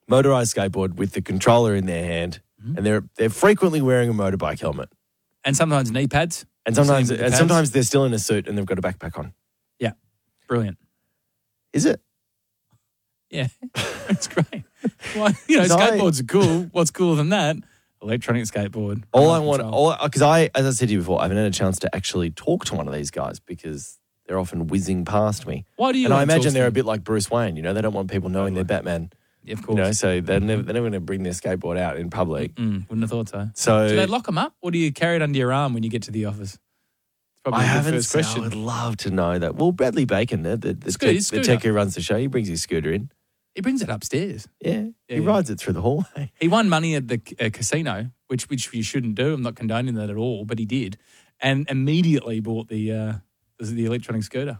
motorised skateboard with the controller in their hand, and they're frequently wearing a motorbike helmet. And sometimes knee pads. And sometimes they're still in a suit and they've got a backpack on. Yeah. Brilliant. Is it? Yeah. It's great. Well, skateboards are cool. What's cooler than that? Electronic skateboard. Because as I said to you before, I haven't had a chance to actually talk to one of these guys because they're often whizzing past me. Why do you? And I imagine they're a bit like Bruce Wayne. They don't want people knowing they're Batman. Yeah, of course. So they're never going to bring their skateboard out in public. Wouldn't have thought so. So do they lock them up, or do you carry it under your arm when you get to the office? It's probably I the haven't. first question. I would love to know that. Well, Bradley Bacon, the tech who runs the show, he brings his scooter in. He brings it upstairs. Yeah, he rides it through the hallway. He won money at the casino, which you shouldn't do. I'm not condoning that at all, but he did, and immediately bought the electronic scooter.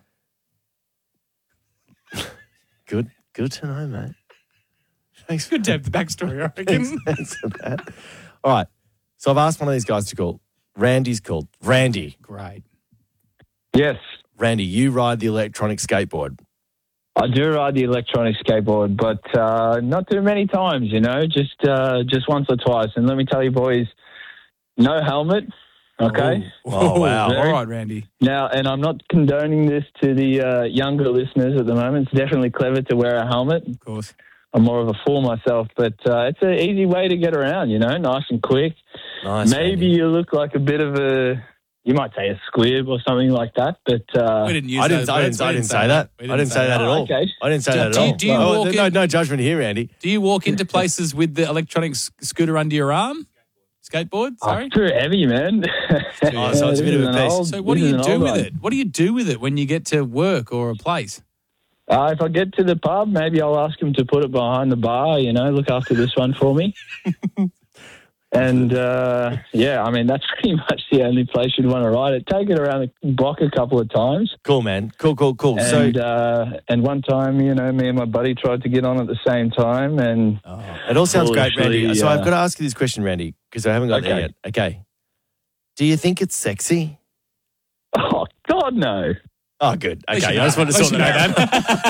Good to know, mate. Thanks. Good to have the backstory, I reckon. Thanks for that. All right, so I've asked one of these guys to call. Randy's called. Randy. Great. Yes. Randy, you ride the electronic skateboard. I do ride the electronic skateboard, but not too many times, just once or twice. And let me tell you, boys, no helmet, okay? Oh wow. All right, Randy. Now, and I'm not condoning this to the younger listeners at the moment. It's definitely clever to wear a helmet. Of course. I'm more of a fool myself, but it's an easy way to get around, nice and quick. Nice, Maybe Randy. you look like a bit of you might say a squib or something like that, but We didn't use I those didn't words. say that. I didn't say that at all. Okay. I didn't say that at all. Do you walk in- no judgment here, Randy. Do you walk into places with the electronic scooter under your arm? Skateboard? Sorry. It's too heavy, man. Oh, so it's a bit of a piece. So what do you do with it? What do you do with it when you get to work or a place? If I get to the pub, maybe I'll ask him to put it behind the bar, look after this one for me. And, that's pretty much the only place you'd want to ride it. Take it around the block a couple of times. Cool, man. Cool. And, and one time, me and my buddy tried to get on at the same time. And it all sounds great, Randy. foolishly, So I've got to ask you this question, Randy, because I haven't got there Okay. yet. Okay. Do you think it's sexy? oh, God, no. Oh, good. At least Okay, you I just know. wanted to At least sort you that out.